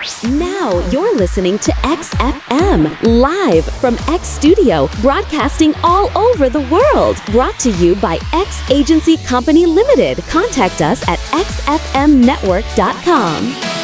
Now you're listening to XFM, live from X Studio, broadcasting all over the world. Brought to you by X Agency Company Limited. Contact us at xfmnetwork.com.